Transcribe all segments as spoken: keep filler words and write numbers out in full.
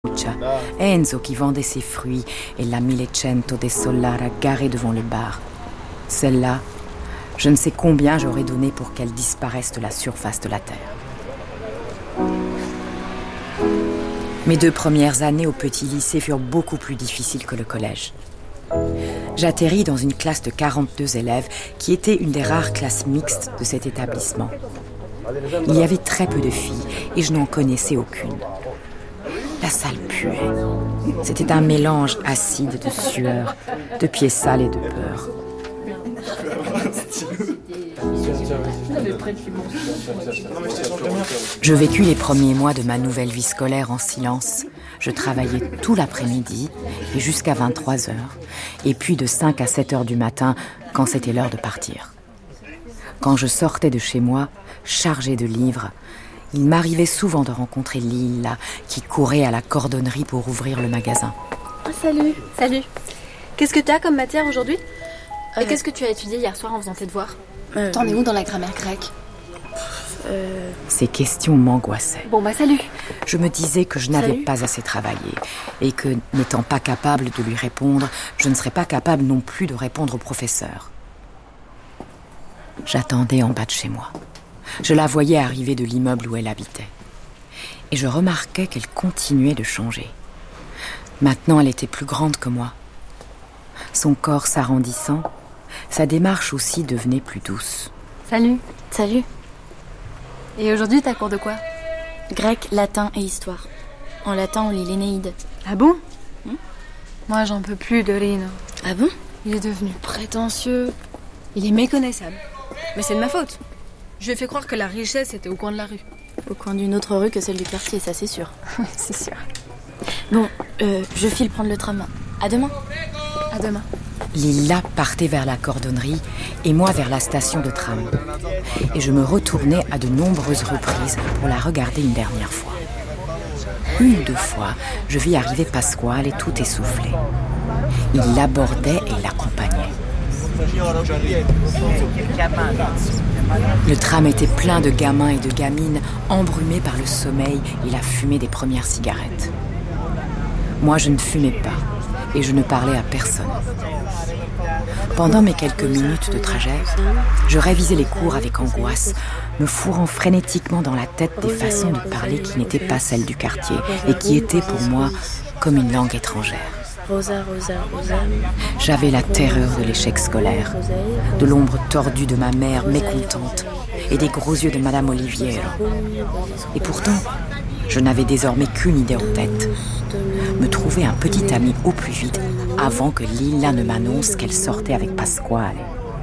Enzo qui vendait ses fruits et la millecento de Sollara garée devant le bar. Celle-là, je ne sais combien j'aurais donné pour qu'elle disparaisse de la surface de la terre. Mes deux premières années au petit lycée furent beaucoup plus difficiles que le collège. J'atterris dans une classe de quarante-deux élèves qui était une des rares classes mixtes de cet établissement. Il y avait très peu de filles et je n'en connaissais aucune. La salle puait. C'était un mélange acide de sueur, de pieds sales et de peur. Je vécus les premiers mois de ma nouvelle vie scolaire en silence. Je travaillais tout l'après-midi et jusqu'à vingt-trois heures, et puis de cinq à sept heures du matin quand c'était l'heure de partir. Quand je sortais de chez moi, chargée de livres, il m'arrivait souvent de rencontrer Lila qui courait à la cordonnerie pour ouvrir le magasin. Oh, salut, salut. Qu'est-ce que tu as comme matière aujourd'hui ? Et euh... qu'est-ce que tu as étudié hier soir en faisant tes devoirs ? euh... T'en es où dans la grammaire grecque ? Euh... Ces questions m'angoissaient. Bon bah salut. Je me disais que je n'avais salut. pas assez travaillé et que, n'étant pas capable de lui répondre, je ne serais pas capable non plus de répondre au professeur. J'attendais en bas de chez moi. Je la voyais arriver de l'immeuble où elle habitait. Et je remarquais qu'elle continuait de changer. Maintenant, elle était plus grande que moi. Son corps s'arrondissant, sa démarche aussi devenait plus douce. Salut. Salut. Et aujourd'hui, t'as cours de quoi ? Grec, latin et histoire. En latin, on lit l'Énéide. Ah bon ? hmm Moi, j'en peux plus de Lino. Ah bon ? Il est devenu prétentieux. Il est méconnaissable. Mais c'est de ma faute. Je lui ai fait croire que la richesse était au coin de la rue. Au coin d'une autre rue que celle du quartier, ça c'est sûr. C'est sûr. Bon, euh, je file prendre le tram. À demain. À demain. Lila partait vers la cordonnerie et moi vers la station de tram. Et je me retournais à de nombreuses reprises pour la regarder une dernière fois. Une ou deux fois, je vis arriver Pasquale et tout essoufflé. Il l'abordait et l'accompagnait. Le tram était plein de gamins et de gamines embrumés par le sommeil et la fumée des premières cigarettes. Moi, je ne fumais pas et je ne parlais à personne. Pendant mes quelques minutes de trajet, je révisais les cours avec angoisse, me fourrant frénétiquement dans la tête des façons de parler qui n'étaient pas celles du quartier et qui étaient pour moi comme une langue étrangère. Rosa, Rosa, Rosa. J'avais la terreur de l'échec scolaire, de l'ombre tordue de ma mère mécontente et des gros yeux de Madame Oliviero. Et pourtant, je n'avais désormais qu'une idée en tête. Me trouver un petit ami au plus vite avant que Lila ne m'annonce qu'elle sortait avec Pasquale.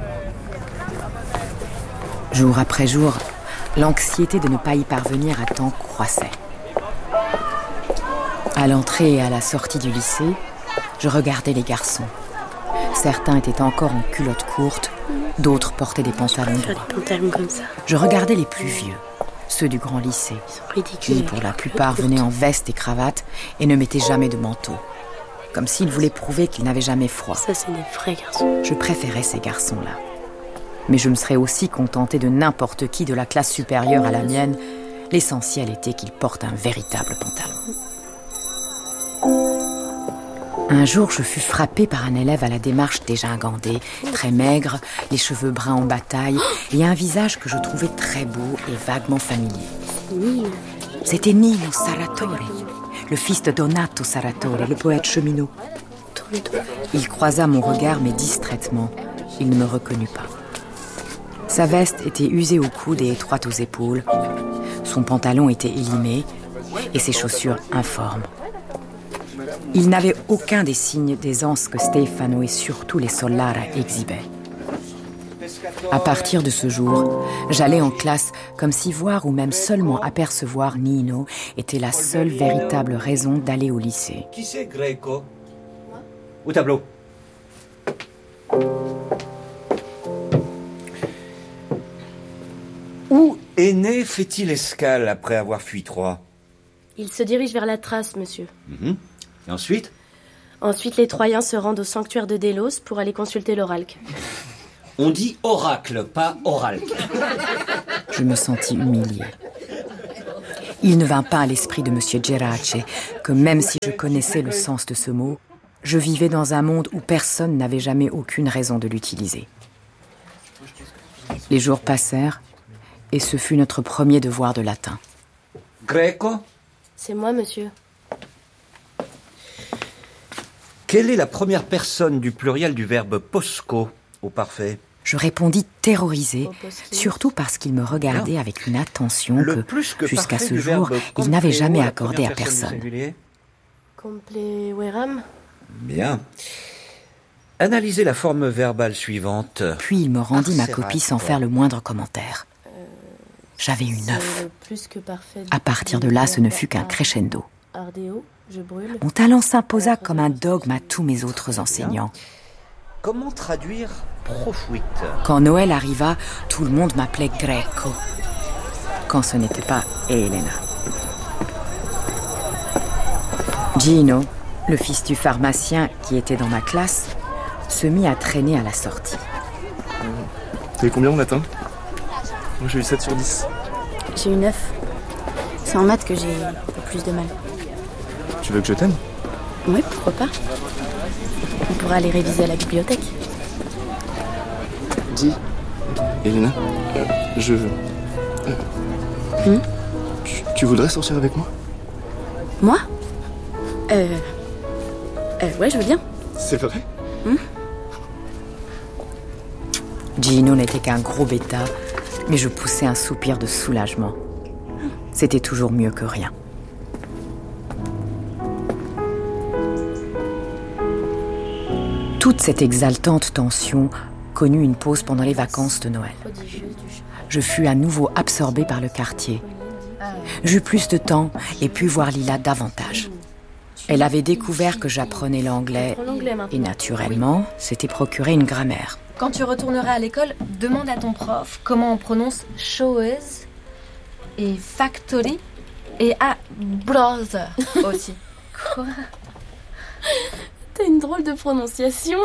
Jour après jour, l'anxiété de ne pas y parvenir à temps croissait. À l'entrée et à la sortie du lycée, je regardais les garçons. Certains étaient encore en culottes courtes, d'autres portaient des pantalons droits. Je regardais les plus vieux, ceux du grand lycée, qui pour la plupart venaient en veste et cravate et ne mettaient jamais de manteau, comme s'ils voulaient prouver qu'ils n'avaient jamais froid. Ça, c'est des vrais garçons. Je préférais ces garçons-là. Mais je me serais aussi contentée de n'importe qui de la classe supérieure à la mienne. L'essentiel était qu'ils portent un véritable pantalon. Un jour, je fus frappée par un élève à la démarche dégingandée, très maigre, les cheveux bruns en bataille, et un visage que je trouvais très beau et vaguement familier. C'était Nino Sarratore, le fils de Donato Sarratore, le poète cheminot. Il croisa mon regard, mais distraitement. Il ne me reconnut pas. Sa veste était usée au coude et étroite aux épaules. Son pantalon était élimé et ses chaussures informes. Il n'avait aucun des signes d'aisance que Stefano et surtout les Sollara exhibaient. À partir de ce jour, j'allais en classe comme si voir ou même seulement apercevoir Nino était la seule véritable raison d'aller au lycée. Qui c'est Greco ? Au tableau. Où Énée fait-il escale après avoir fui Troie ? Il se dirige vers la Thrace, monsieur. Mmh. Et ensuite ? Ensuite, les Troyens se rendent au sanctuaire de Délos pour aller consulter l'oracle. On dit oracle, pas oralque. Je me sentis humiliée. Il ne vint pas à l'esprit de monsieur Gerace que même si je connaissais le sens de ce mot, je vivais dans un monde où personne n'avait jamais aucune raison de l'utiliser. Les jours passèrent et ce fut notre premier devoir de latin. Greco? C'est moi, monsieur. Quelle est la première personne du pluriel du verbe posco au parfait? Je répondis terrorisée, surtout parce qu'il me regardait avec une attention Le que, plus que jusqu'à parfait ce du jour, verbe il n'avait compleo, jamais la accordé première à personne du personne. singulier. Compleveram. Bien. Analysez la forme verbale suivante. Puis il me rendit ma Arcerac. copie sans faire le moindre commentaire. J'avais eu neuf. C'est le plus que parfait. À partir de là, ce ne fut qu'un crescendo. Ardeo, je brûle. Mon talent s'imposa comme un dogme à tous mes autres enseignants. Comment traduire profuite? Quand Noël arriva, tout le monde m'appelait Greco. Quand ce n'était pas Elena. Gino, le fils du pharmacien qui était dans ma classe, se mit à traîner à la sortie. T'as eu combien en matin? Moi j'ai eu sept sur dix. J'ai eu neuf. C'est en maths que j'ai le plus de mal. Tu veux que je t'aime? Oui, pourquoi pas. On pourra aller réviser à la bibliothèque. Dis, Elena, je... euh, Hmm tu, tu voudrais sortir avec moi? Moi Euh... Euh, ouais, je veux bien. C'est vrai? Gino n'était qu'un gros bêta, mais je poussais un soupir de soulagement. C'était toujours mieux que rien. Toute cette exaltante tension connut une pause pendant les vacances de Noël. Je fus à nouveau absorbée par le quartier. J'eus plus de temps et pus voir Lila davantage. Elle avait découvert que j'apprenais l'anglais et naturellement s'était procuré une grammaire. Quand tu retourneras à l'école, demande à ton prof comment on prononce chose et factory et à brother aussi. Quoi? T'as une drôle de prononciation.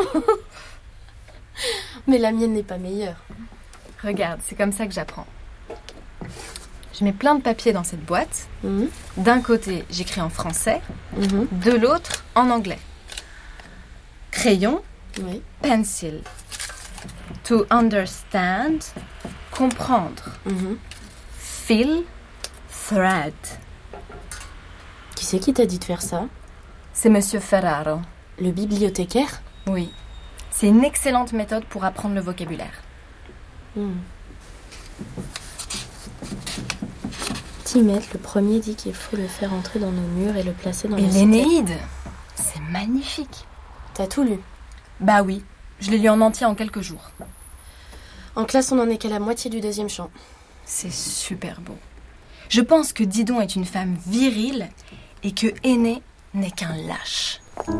Mais la mienne n'est pas meilleure. Regarde, c'est comme ça que j'apprends. Je mets plein de papiers dans cette boîte. Mhm. D'un côté, j'écris en français, Mhm. de l'autre, en anglais. Crayon, Oui. pencil. To understand, comprendre. Mhm. Fill, thread. Qui c'est qui t'a dit de faire ça? C'est Monsieur Ferraro. Le bibliothécaire? Oui. C'est une excellente méthode pour apprendre le vocabulaire. Hmm. Timet, le premier, dit qu'il faut le faire entrer dans nos murs et le placer dans Et la cité. l'Énéide, c'est magnifique. T'as tout lu? Bah oui, je l'ai lu en entier en quelques jours. En classe, on en est qu'à la moitié du deuxième chant. C'est super beau. Je pense que Didon est une femme virile et que Aîné n'est qu'un lâche.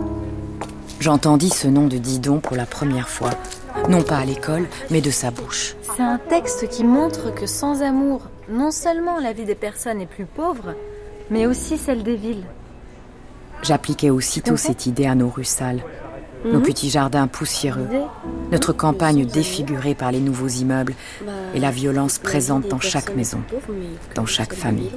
J'entendis ce nom de Didon pour la première fois, non pas à l'école, mais de sa bouche. C'est un texte qui montre que sans amour, non seulement la vie des personnes est plus pauvre, mais aussi celle des villes. J'appliquais aussitôt cette idée à nos rues sales, nos petits jardins poussiéreux, notre campagne défigurée par les nouveaux immeubles et la violence présente dans chaque maison, dans chaque famille.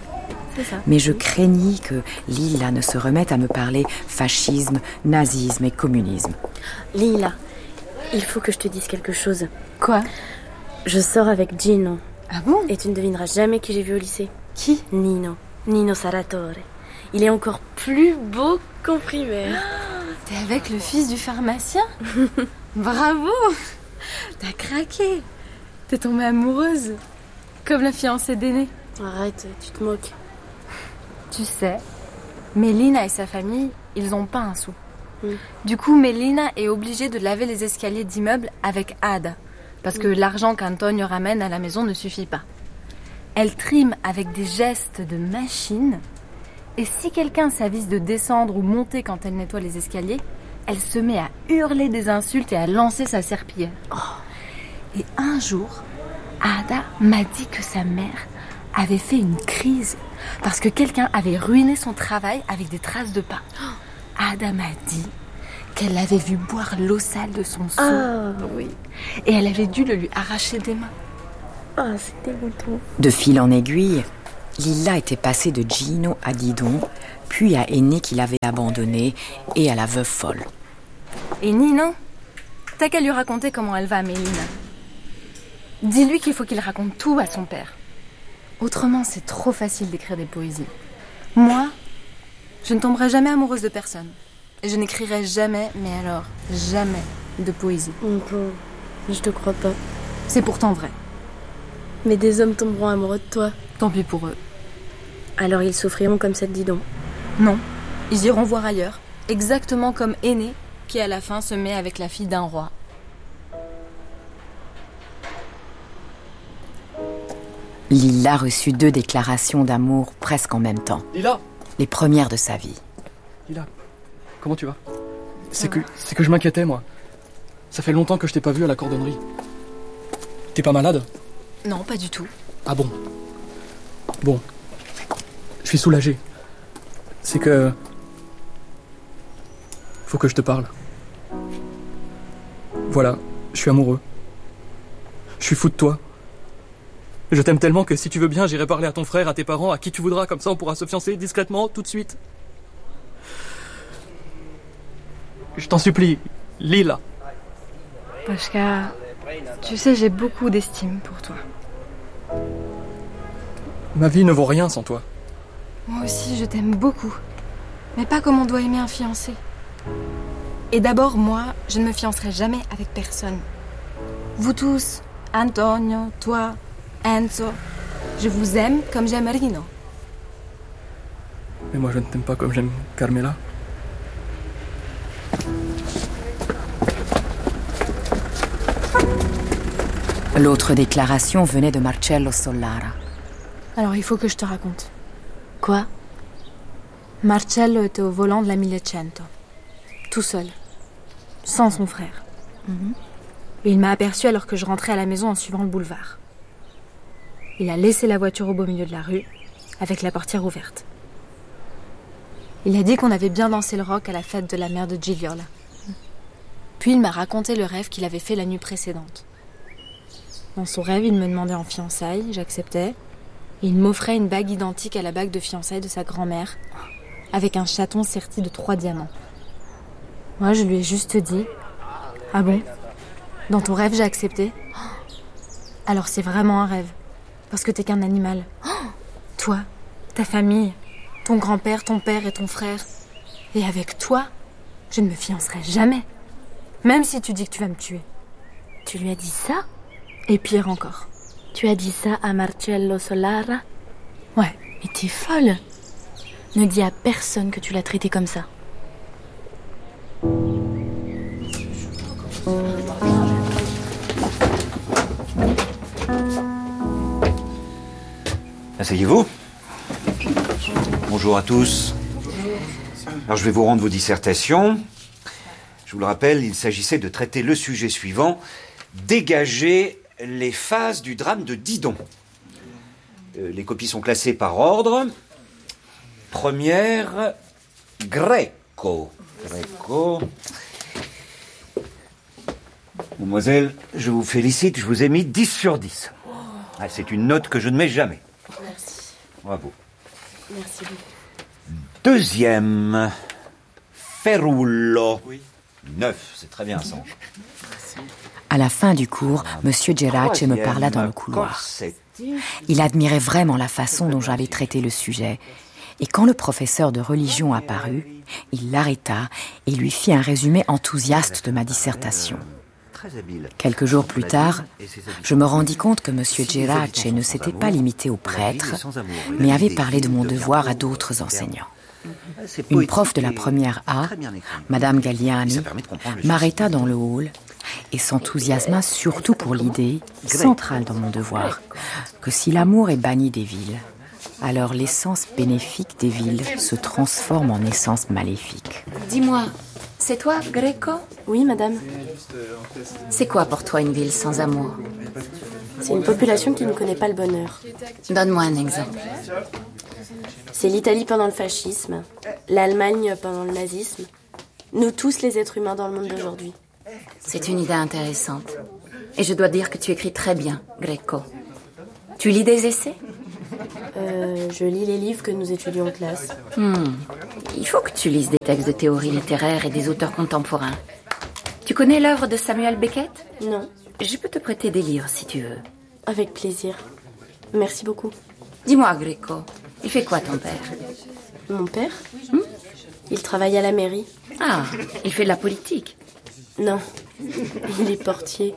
Mais je craignis que Lila ne se remette à me parler fascisme, nazisme et communisme. Lila, il faut que je te dise quelque chose. Quoi? Je sors avec Gino. Ah bon? Et tu ne devineras jamais qui j'ai vu au lycée. Qui? Nino. Nino Saratore. Il est encore plus beau qu'en primaire. T'es avec le fils du pharmacien? Bravo! T'as craqué. T'es tombée amoureuse. Comme la fiancée d'Aîné. Arrête, tu te moques. Tu sais, Mélina et sa famille, ils ont pas un sou. Mm. Du coup, Mélina est obligée de laver les escaliers d'immeuble avec Ada, parce que l'argent qu'Antonio ramène à la maison ne suffit pas. Elle trime avec des gestes de machine, et si quelqu'un s'avise de descendre ou monter quand elle nettoie les escaliers, elle se met à hurler des insultes et à lancer sa serpillière. Oh. Et un jour, Ada m'a dit que sa mère avait fait une crise parce que quelqu'un avait ruiné son travail avec des traces de pas. Ada m'a dit qu'elle l'avait vu boire l'eau sale de son seau. Ah oui. Et elle avait dû le lui arracher des mains. Ah, c'est dégoûtant. De fil en aiguille, Lilla était passée de Gino à Didon, puis à Aîné qui l'avait abandonnée et à la veuve folle. Et Nino, t'as qu'à lui raconter comment elle va à Mélina. Dis-lui qu'il faut qu'il raconte tout à son père. Autrement, c'est trop facile d'écrire des poésies. Moi, je ne tomberai jamais amoureuse de personne. Et je n'écrirai jamais, mais alors, jamais, de poésie. Mon pauvre, je te crois pas. C'est pourtant vrai. Mais des hommes tomberont amoureux de toi. Tant pis pour eux. Alors ils souffriront comme cette Didon. Non, ils iront voir ailleurs. Exactement comme Aîné, qui à la fin se met avec la fille d'un roi. Lilla reçut deux déclarations d'amour presque en même temps. Lilla Les premières de sa vie. Lilla, comment tu vas? C'est que, c'est que je m'inquiétais, moi. Ça fait longtemps que je t'ai pas vu à la cordonnerie. T'es pas malade? Non, pas du tout. Ah bon? Bon. Je suis soulagé. C'est que... Faut que je te parle. Voilà, je suis amoureux. Je suis fou de toi. Je t'aime tellement que si tu veux bien, j'irai parler à ton frère, à tes parents, à qui tu voudras, comme ça on pourra se fiancer discrètement, tout de suite. Je t'en supplie, Lilla. Pashka, tu sais, j'ai beaucoup d'estime pour toi. Ma vie ne vaut rien sans toi. Moi aussi, je t'aime beaucoup. Mais pas comme on doit aimer un fiancé. Et d'abord, moi, je ne me fiancerai jamais avec personne. Vous tous, Antonio, toi, Enzo, je vous aime comme j'aime Rino. Mais moi je ne t'aime pas comme j'aime Carmela. L'autre déclaration venait de Marcello Sollara. Alors il faut que je te raconte. Quoi? Marcello était au volant de la Millecento. Tout seul. Sans son frère. Mm-hmm. Et il m'a aperçu alors que je rentrais à la maison en suivant le boulevard. Il a laissé la voiture au beau milieu de la rue, avec la portière ouverte. Il a dit qu'on avait bien dansé le rock à la fête de la mère de Gigliola. Puis il m'a raconté le rêve qu'il avait fait la nuit précédente. Dans son rêve, il me demandait en fiançailles, j'acceptais, et il m'offrait une bague identique à la bague de fiançailles de sa grand-mère, avec un chaton serti de trois diamants. Moi, je lui ai juste dit « Ah bon? Dans ton rêve, j'ai accepté? Alors c'est vraiment un rêve. Parce que t'es qu'un animal. Toi, ta famille, ton grand-père, ton père et ton frère. Et avec toi, je ne me fiancerai jamais. Même si tu dis que tu vas me tuer. » Tu lui as dit ça? Et pire encore. Tu as dit ça à Marcello Sollara? Ouais. Mais t'es folle. Ne dis à personne que tu l'as traité comme ça. Asseyez-vous. Bonjour à tous. Alors je vais vous rendre vos dissertations. Je vous le rappelle, il s'agissait de traiter le sujet suivant, dégager les phases du drame de Didon. Euh, les copies sont classées par ordre. Première, Greco. Greco. Mademoiselle, je vous félicite, je vous ai mis dix sur dix. Ah, c'est une note que je ne mets jamais. Merci. Bravo. Merci beaucoup. Deuxième, Ferrullo. Oui. Neuf, c'est très bien ça. À la fin du cours, Monsieur Gerace me parla dans le couloir. Corsetti. Il admirait vraiment la façon dont j'avais traité le sujet. Et quand le professeur de religion apparut, il l'arrêta et lui fit un résumé enthousiaste de ma dissertation. Très habile. Quelques jours plus tard, je me rendis compte que Monsieur Gerace ne s'était pas limité aux prêtres, mais avait parlé de mon devoir à d'autres enseignants. Une prof de la première A, Madame Galliani, m'arrêta dans le hall et s'enthousiasma surtout pour l'idée, centrale dans mon devoir, que si l'amour est banni des villes, alors l'essence bénéfique des villes se transforme en essence maléfique. Dis-moi, c'est toi, Greco? Oui, madame. C'est quoi pour toi une ville sans amour? C'est une population qui ne connaît pas le bonheur. Donne-moi un exemple. C'est l'Italie pendant le fascisme, l'Allemagne pendant le nazisme, nous tous les êtres humains dans le monde d'aujourd'hui. C'est une idée intéressante. Et je dois dire que tu écris très bien, Greco. Tu lis des essais? Euh, je lis les livres que nous étudions en classe. Hmm. Il faut que tu lises des textes de théorie littéraire et des auteurs contemporains. Tu connais l'œuvre de Samuel Beckett ? Non. Je peux te prêter des livres si tu veux. Avec plaisir. Merci beaucoup. Dis-moi, Greco, il fait quoi ton père ? Mon père ? hmm Il travaille à la mairie. Ah, il fait de la politique ? Non, il est portier.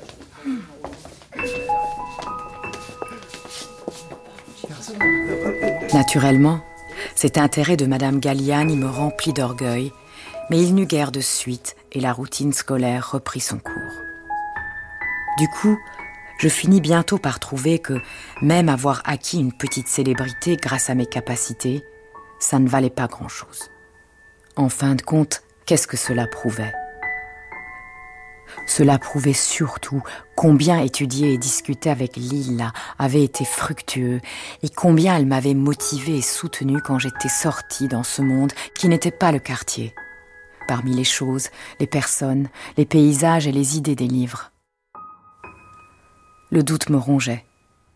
Naturellement, cet intérêt de Madame Galliani me remplit d'orgueil, mais il n'eut guère de suite et la routine scolaire reprit son cours. Du coup, je finis bientôt par trouver que, même avoir acquis une petite célébrité grâce à mes capacités, ça ne valait pas grand-chose. En fin de compte, qu'est-ce que cela prouvait ? Cela prouvait surtout combien étudier et discuter avec Lila avait été fructueux et combien elle m'avait motivée et soutenue quand j'étais sortie dans ce monde qui n'était pas le quartier. Parmi les choses, les personnes, les paysages et les idées des livres. Le doute me rongeait.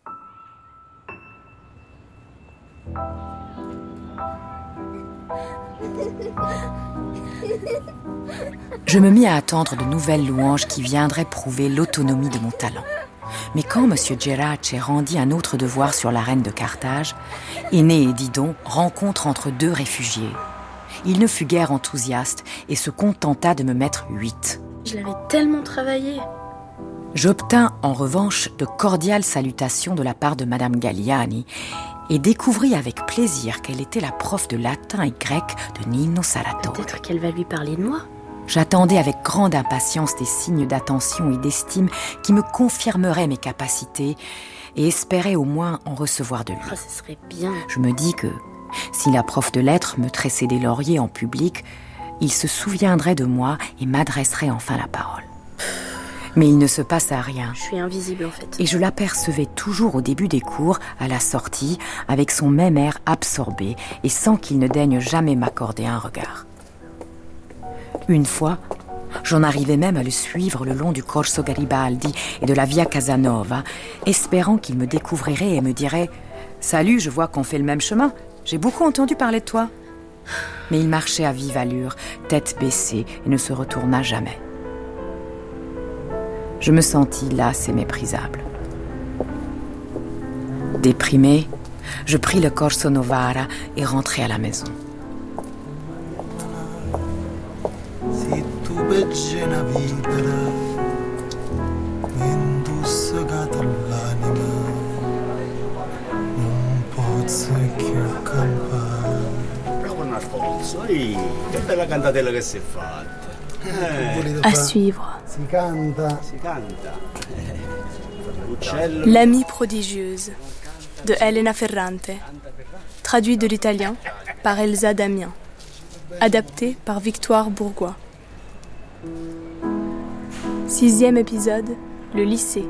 Je me mis à attendre de nouvelles louanges qui viendraient prouver l'autonomie de mon talent. Mais quand M. Gerace rendit un autre devoir sur la reine de Carthage, Énée et Didon rencontrent entre deux réfugiés. Il ne fut guère enthousiaste et se contenta de me mettre huit. Je l'avais tellement travaillé. J'obtins en revanche de cordiales salutations de la part de Madame Galliani et découvris avec plaisir qu'elle était la prof de latin et grec de Nino Saratore. Peut-être qu'elle va lui parler de moi. J'attendais avec grande impatience des signes d'attention et d'estime qui me confirmeraient mes capacités et espérais au moins en recevoir de lui. Oh, ce serait bien. Je me dis que si la prof de lettres me tressait des lauriers en public, il se souviendrait de moi et m'adresserait enfin la parole. Mais il ne se passa rien. Je suis invisible en fait. Et je l'apercevais toujours au début des cours, à la sortie, avec son même air absorbé et sans qu'il ne daigne jamais m'accorder un regard. Une fois, j'en arrivais même à le suivre le long du Corso Garibaldi et de la Via Casanova, espérant qu'il me découvrirait et me dirait « Salut, je vois qu'on fait le même chemin. J'ai beaucoup entendu parler de toi. » Mais il marchait à vive allure, tête baissée, et ne se retourna jamais. Je me sentis lasse et méprisable. Déprimée, je pris le Corso Novara et rentrai à la maison. À suivre. L'amie prodigieuse de Elena Ferrante, traduit de l'italien par Elsa Damien, adapté par Victoire Bourgois. Sixième épisode, le lycée.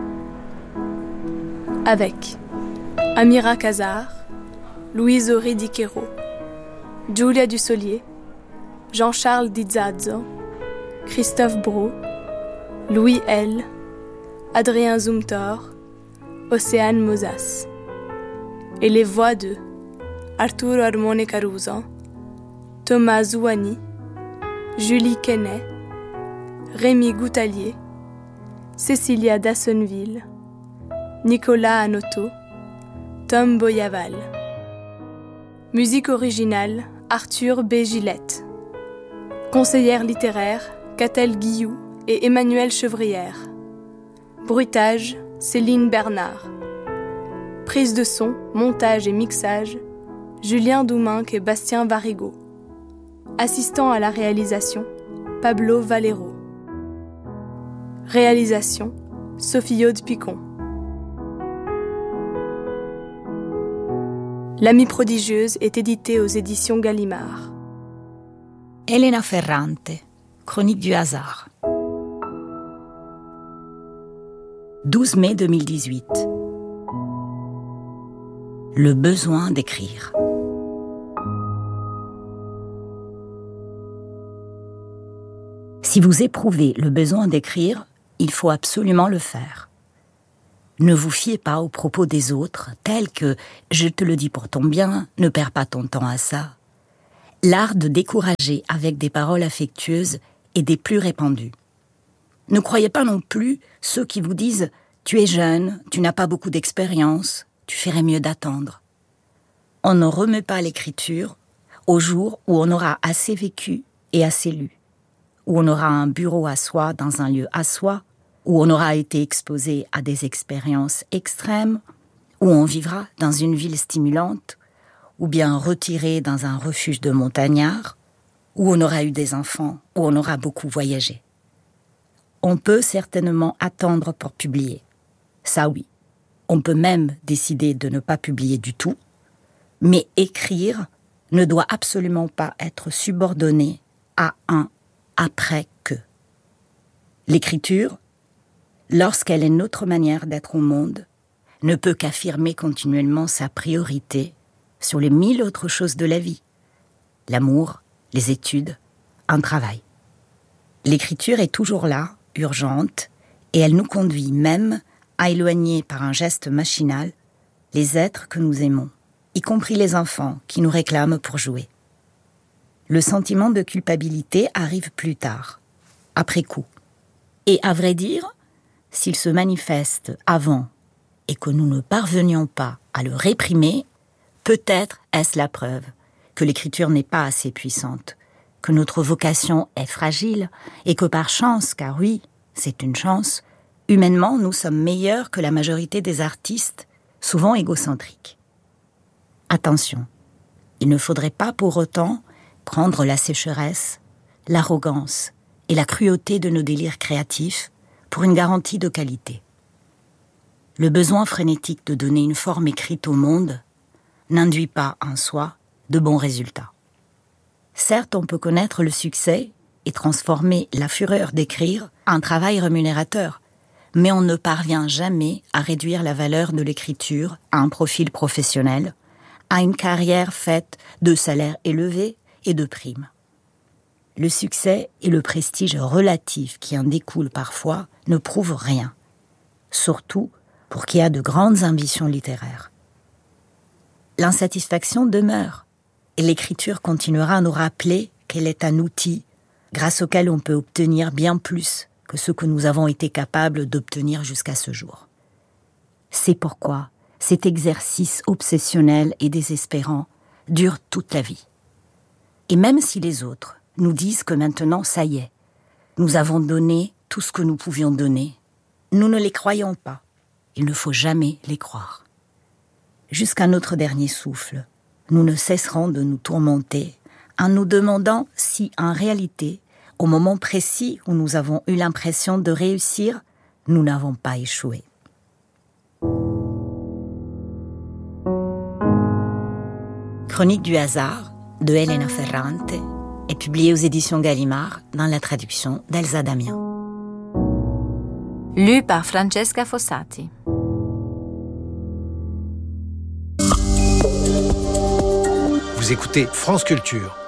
Avec Amira Casar, Louise Aury Di Quero, Giulia Dussolier, Jean-Charles Di Zazzo, Christophe Brault, Louis L, Adrien Zumthor, Océane Mosas. Et les voix de Arturo Armone Caruso, Thomas Zouani, Julie Quesnay, Rémi Goutalier, Cécilia Dassonville, Nicolas Anoto, Tom Boyaval. Musique originale, Arthur B. Gillette. Conseillère littéraire, Catel Guillou et Emmanuel Chevrière. Bruitage, Céline Bernard. Prise de son, montage et mixage, Julien Douminc et Bastien Varigo. Assistant à la réalisation, Pablo Valero. Réalisation, Sophie-Aude Picon. L'amie prodigieuse est éditée aux éditions Gallimard. Elena Ferrante, Chronique du hasard. douze mai deux mille dix-huit. Le besoin d'écrire. Si vous éprouvez le besoin d'écrire, il faut absolument le faire. Ne vous fiez pas aux propos des autres, tels que « je te le dis pour ton bien, ne perds pas ton temps à ça ». L'art de décourager avec des paroles affectueuses est des plus répandus. Ne croyez pas non plus ceux qui vous disent « tu es jeune, tu n'as pas beaucoup d'expérience, tu ferais mieux d'attendre ». On ne remet pas l'écriture au jour où on aura assez vécu et assez lu, où on aura un bureau à soi dans un lieu à soi, où on aura été exposé à des expériences extrêmes, où on vivra dans une ville stimulante, ou bien retiré dans un refuge de montagnards, où on aura eu des enfants, où on aura beaucoup voyagé. On peut certainement attendre pour publier. Ça oui. On peut même décider de ne pas publier du tout, mais écrire ne doit absolument pas être subordonné à un après que. L'écriture, lorsqu'elle est notre manière d'être au monde, ne peut qu'affirmer continuellement sa priorité sur les mille autres choses de la vie. L'amour, les études, un travail. L'écriture est toujours là, urgente, et elle nous conduit même à éloigner par un geste machinal les êtres que nous aimons, y compris les enfants qui nous réclament pour jouer. Le sentiment de culpabilité arrive plus tard, après coup. Et à vrai dire, s'il se manifeste avant et que nous ne parvenions pas à le réprimer, peut-être est-ce la preuve que l'écriture n'est pas assez puissante, que notre vocation est fragile et que par chance, car oui, c'est une chance, humainement nous sommes meilleurs que la majorité des artistes, souvent égocentriques. Attention, il ne faudrait pas pour autant prendre la sécheresse, l'arrogance et la cruauté de nos délires créatifs pour une garantie de qualité. Le besoin frénétique de donner une forme écrite au monde n'induit pas en soi de bons résultats. Certes, on peut connaître le succès et transformer la fureur d'écrire en travail rémunérateur, mais on ne parvient jamais à réduire la valeur de l'écriture à un profil professionnel, à une carrière faite de salaires élevés et de primes. Le succès et le prestige relatif qui en découlent parfois ne prouvent rien, surtout pour qui a de grandes ambitions littéraires. L'insatisfaction demeure, et l'écriture continuera à nous rappeler qu'elle est un outil grâce auquel on peut obtenir bien plus que ce que nous avons été capables d'obtenir jusqu'à ce jour. C'est pourquoi cet exercice obsessionnel et désespérant dure toute la vie. Et même si les autres nous disent que maintenant, ça y est, nous avons donné tout ce que nous pouvions donner, nous ne les croyons pas. Il ne faut jamais les croire. Jusqu'à notre dernier souffle, nous ne cesserons de nous tourmenter en nous demandant si, en réalité, au moment précis où nous avons eu l'impression de réussir, nous n'avons pas échoué. Chronique du hasard de Elena Ferrante est publiée aux éditions Gallimard dans la traduction d'Elsa Damiens. Lu par Francesca Fossati. Vous écoutez France Culture.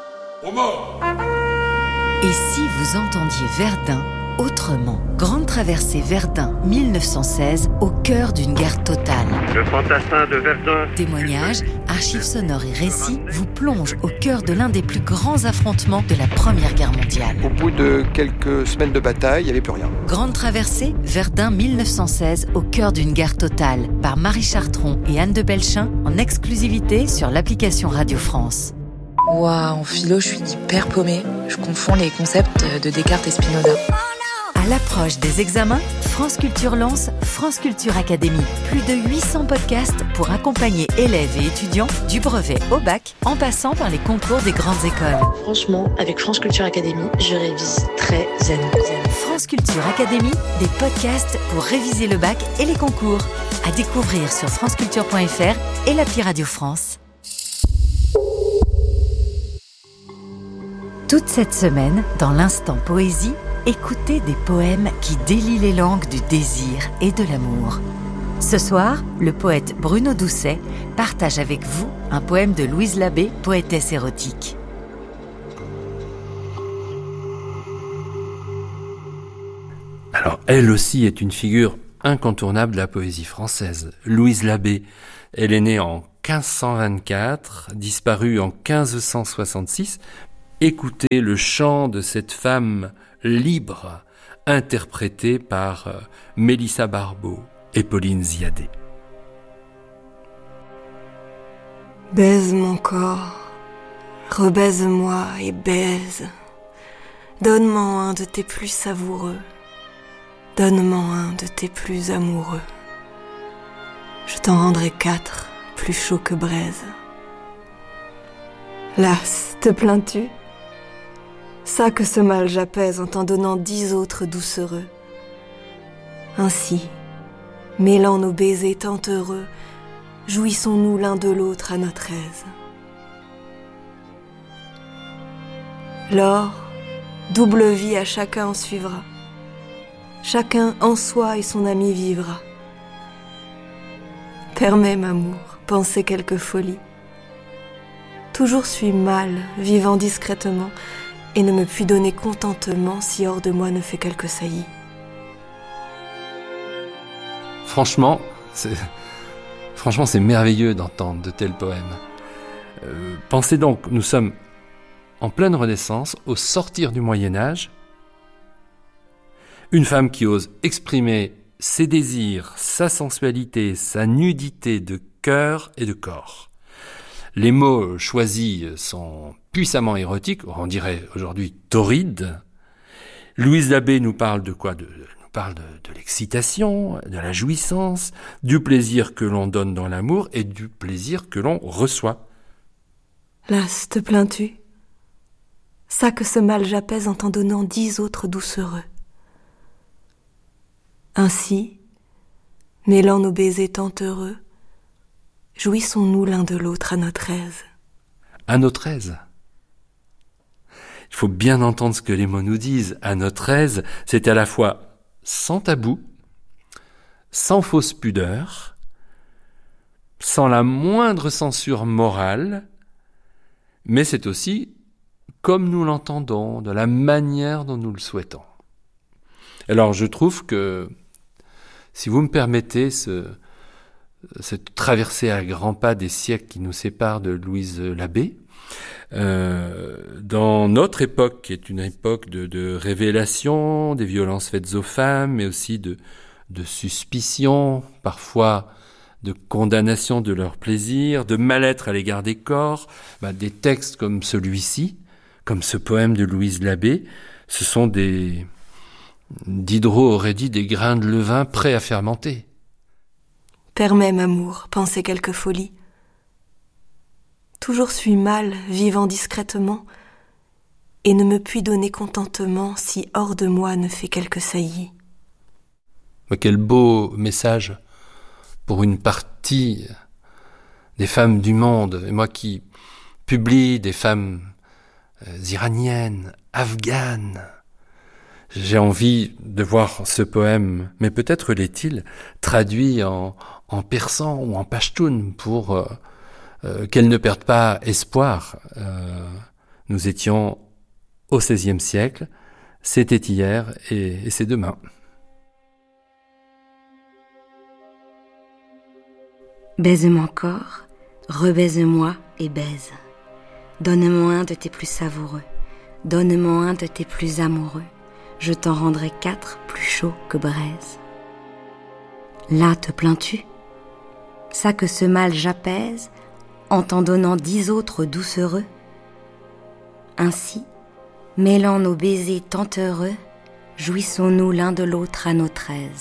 Et si vous entendiez Verdun autrement? Grande traversée Verdun mille neuf cent seize, au cœur d'une guerre totale. Le fantassin de Verdun. Témoignages, archives sonores et récits vous plongent au cœur de l'un des plus grands affrontements de la Première Guerre mondiale. Au bout de quelques semaines de bataille, il n'y avait plus rien. Grande traversée Verdun mille neuf cent seize, au cœur d'une guerre totale, par Marie Chartron et Anne de Belchin, en exclusivité sur l'application Radio France. Waouh, en philo, je suis hyper paumée. Je confonds les concepts de Descartes et Spinoza. À l'approche des examens, France Culture lance France Culture Academy. Plus de huit cents podcasts pour accompagner élèves et étudiants du brevet au bac, en passant par les concours des grandes écoles. Franchement, avec France Culture Academy, je révise très zen. France Culture Academy, des podcasts pour réviser le bac et les concours. À découvrir sur franceculture point f r et l'appli Radio France. Toute cette semaine, dans l'Instant Poésie, écoutez des poèmes qui délient les langues du désir et de l'amour. Ce soir, le poète Bruno Doucet partage avec vous un poème de Louise Labbé, poétesse érotique. Alors, elle aussi est une figure incontournable de la poésie française. Louise Labbé, elle est née en quinze cent vingt-quatre, disparue en quinze cent soixante-six. Écoutez le chant de cette femme libre, interprétée par euh, Mélissa Barbeau et Pauline Ziadé. Baise mon corps, rebaise-moi et baise. Donne-moi un de tes plus savoureux, donne-moi un de tes plus amoureux. Je t'en rendrai quatre, plus chauds que braise. Lasse, te plains-tu ? Ça que ce mal j'apaise en t'en donnant dix autres doucereux. Ainsi, mêlant nos baisers tant heureux, jouissons-nous l'un de l'autre à notre aise. L'or, double vie à chacun en suivra. Chacun en soi et son ami vivra. Permets, m'amour, penser quelque folie. Toujours suis mal, vivant discrètement, et ne me puis donner contentement si hors de moi ne fait quelque saillie. Franchement, c'est, franchement, c'est merveilleux d'entendre de tels poèmes. Euh, pensez donc, nous sommes en pleine Renaissance, au sortir du Moyen-Âge. Une femme qui ose exprimer ses désirs, sa sensualité, sa nudité de cœur et de corps. Les mots choisis sont puissamment érotiques, on dirait aujourd'hui torrides. Louise Labbé nous parle de quoi ? de, nous parle de, de l'excitation, de la jouissance, du plaisir que l'on donne dans l'amour et du plaisir que l'on reçoit. Lasse, te plains-tu ? Ça que ce mal j'apaise en t'en donnant dix autres doucereux. Ainsi, mêlant nos baisers tant heureux, jouissons-nous l'un de l'autre à notre aise. À notre aise. Il faut bien entendre ce que les mots nous disent. À notre aise, c'est à la fois sans tabou, sans fausse pudeur, sans la moindre censure morale, mais c'est aussi comme nous l'entendons, de la manière dont nous le souhaitons. Alors je trouve que, si vous me permettez, ce, cette traversée à grands pas des siècles qui nous séparent de Louise Labbé, euh, dans notre époque, qui est une époque de, de révélation, des violences faites aux femmes, mais aussi de, de suspicion, parfois de condamnation de leur plaisir, de mal-être à l'égard des corps, bah, des textes comme celui-ci, comme ce poème de Louise Labbé, ce sont des... Diderot aurait dit des grains de levain prêts à fermenter. Permets, m'amour, penser quelque folie. Toujours suis mal, vivant discrètement, et ne me puis donner contentement si hors de moi ne fait quelque saillie. Mais quel beau message pour une partie des femmes du monde, et moi qui publie des femmes euh, iraniennes, afghanes. J'ai envie de voir ce poème, mais peut-être l'est-il, traduit en, en persan ou en pachtoun pour euh, euh, qu'elles ne perdent pas espoir. Euh, nous étions au seizième siècle, c'était hier et, et c'est demain. Baise mon corps, rebaise-moi et baise. Donne-moi un de tes plus savoureux, donne-moi un de tes plus amoureux. Je t'en rendrai quatre plus chauds que braise. Là te plains-tu ? Ça que ce mal j'apaise, en t'en donnant dix autres doucereux. Ainsi, mêlant nos baisers tant heureux, jouissons-nous l'un de l'autre à notre aise.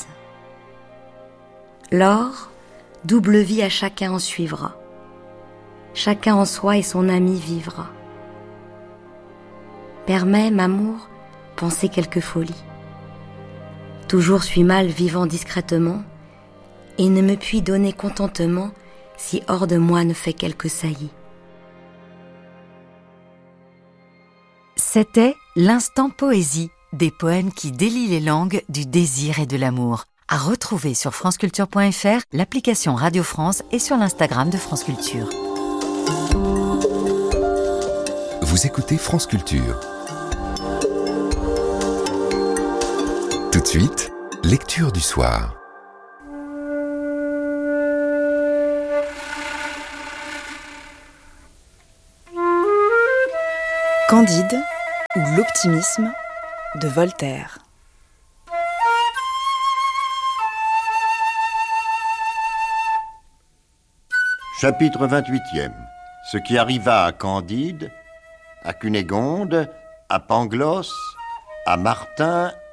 L'or, double vie à chacun en suivra. Chacun en soi et son ami vivra. Permets, m'amour, penser quelque folie. Toujours suis mal vivant discrètement, et ne me puis donner contentement si hors de moi ne fait quelque saillie. C'était l'instant poésie, des poèmes qui délient les langues du désir et de l'amour. À retrouver sur franceculture point f r, l'application Radio France et sur l'Instagram de France Culture. Vous écoutez France Culture. Tout de suite, lecture du soir. Candide ou l'optimisme de Voltaire. Chapitre vingt-huitième. Ce qui arriva à Candide, à Cunégonde, à Pangloss, à Martin